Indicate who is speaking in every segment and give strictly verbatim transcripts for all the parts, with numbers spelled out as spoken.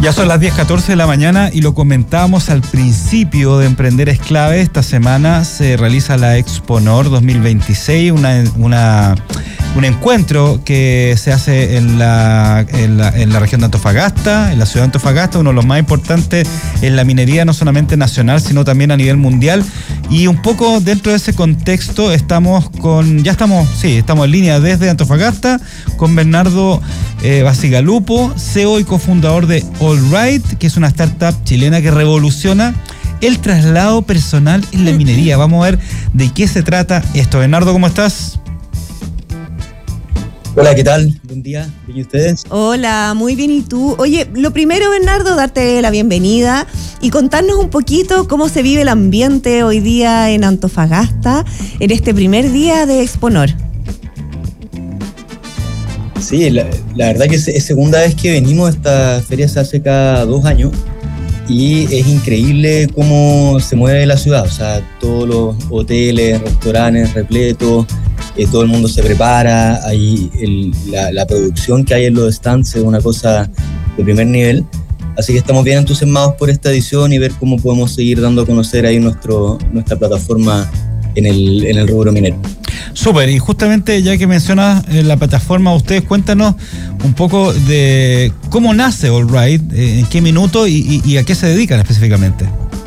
Speaker 1: Ya son las diez catorce de la mañana y lo comentábamos al principio de Emprender es Clave. Esta semana se realiza la Exponor dos mil veintiséis, una, una, un encuentro que se hace en la, en, la, en la región de Antofagasta, en la ciudad de Antofagasta, uno de los más importantes en la minería, no solamente nacional, sino también a nivel mundial. Y un poco dentro de ese contexto estamos con, ya estamos, sí, estamos en línea desde Antofagasta con Bernardo eh, Bacigalupo, C E O y cofundador de AllRight, que es una startup chilena que revoluciona el traslado personal en la minería. Vamos a ver de qué se trata esto. Bernardo, ¿cómo estás?
Speaker 2: Hola, ¿qué tal? Buen día, ¿bien y ustedes?
Speaker 3: Hola, muy bien, ¿y tú? Oye, lo primero, Bernardo, darte la bienvenida y contarnos un poquito cómo se vive el ambiente hoy día en Antofagasta, en este primer día de Exponor.
Speaker 2: Sí, la, la verdad que es, es segunda vez que venimos. Esta feria se hace cada dos años y es increíble cómo se mueve la ciudad. O sea, todos los hoteles, restaurantes repletos, eh, todo el mundo se prepara. Ahí el, la, la producción que hay en los stands es una cosa de primer nivel. Así que estamos bien entusiasmados por esta edición y ver cómo podemos seguir dando a conocer ahí nuestro, nuestra plataforma en el, en el rubro minero.
Speaker 1: Súper, y justamente ya que mencionas eh, la plataforma, ustedes cuéntanos un poco de cómo nace AllRight, eh, en qué minuto y, y, y a qué se dedican específicamente.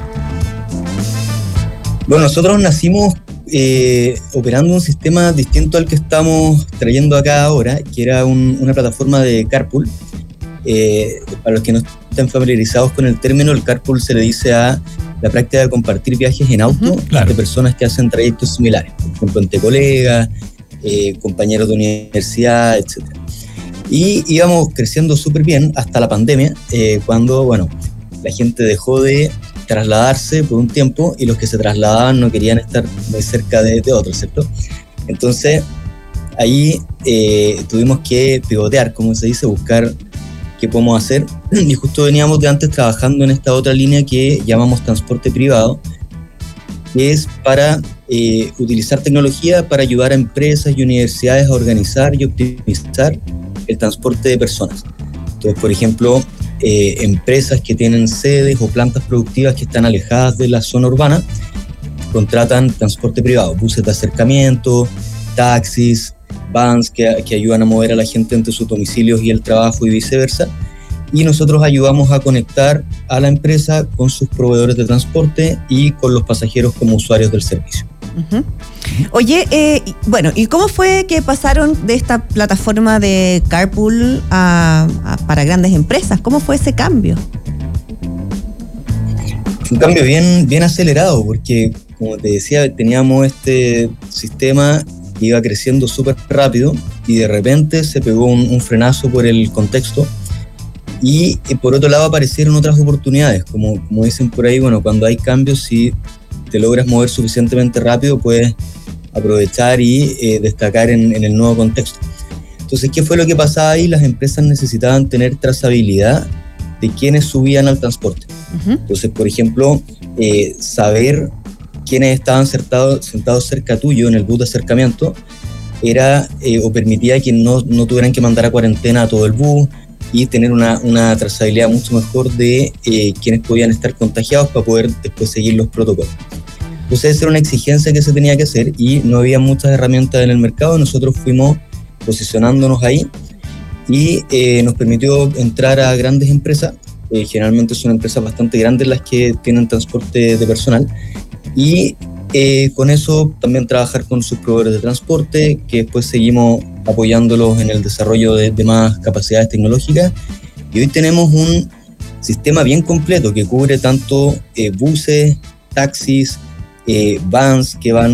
Speaker 2: Bueno, nosotros nacimos eh, operando un sistema distinto al que estamos trayendo acá ahora, que era un, una plataforma de carpool. Eh, para los que no estén familiarizados con el término, el carpool se le dice a la práctica de compartir viajes en auto, uh-huh, claro, de personas que hacen trayectos similares, por ejemplo, entre colegas, eh, compañeros de universidad, etcétera. Y íbamos creciendo súper bien hasta la pandemia, eh, cuando, bueno, la gente dejó de trasladarse por un tiempo y los que se trasladaban no querían estar muy cerca de, de otros, ¿cierto? Entonces, ahí eh, tuvimos que pivotear, como se dice, buscar qué podemos hacer, y justo veníamos de antes trabajando en esta otra línea que llamamos transporte privado, que es para eh, utilizar tecnología para ayudar a empresas y universidades a organizar y optimizar el transporte de personas. Entonces, por ejemplo, eh, empresas que tienen sedes o plantas productivas que están alejadas de la zona urbana contratan transporte privado, buses de acercamiento, taxis, vans que, que ayudan a mover a la gente entre sus domicilios y el trabajo y viceversa, y nosotros ayudamos a conectar a la empresa con sus proveedores de transporte y con los pasajeros como usuarios del servicio.
Speaker 3: Uh-huh. Oye, eh, bueno, ¿y cómo fue que pasaron de esta plataforma de carpool a, a, para grandes empresas? ¿Cómo fue ese cambio?
Speaker 2: Un cambio bien, bien acelerado, porque como te decía, teníamos este sistema iba creciendo súper rápido y de repente se pegó un, un frenazo por el contexto y, y por otro lado aparecieron otras oportunidades, como, como dicen por ahí, bueno, cuando hay cambios, si te logras mover suficientemente rápido puedes aprovechar y eh, destacar en, en el nuevo contexto. Entonces, ¿qué fue lo que pasaba ahí? Las empresas necesitaban tener trazabilidad de quiénes subían al transporte. Uh-huh. Entonces, por ejemplo, eh, saber quienes estaban sentados, sentados cerca tuyo en el bus de acercamiento era eh, o permitía que no, no tuvieran que mandar a cuarentena a todo el bus y tener una, una trazabilidad mucho mejor de eh, quienes podían estar contagiados para poder después seguir los protocolos. Entonces esa era una exigencia que se tenía que hacer y no había muchas herramientas en el mercado. Nosotros fuimos posicionándonos ahí y eh, nos permitió entrar a grandes empresas. Eh, generalmente son empresas bastante grandes las que tienen transporte de personal. Y eh, con eso también trabajar con sus proveedores de transporte, que después seguimos apoyándolos en el desarrollo de, de más capacidades tecnológicas. Y hoy tenemos un sistema bien completo que cubre tanto eh, buses, taxis, eh, vans que van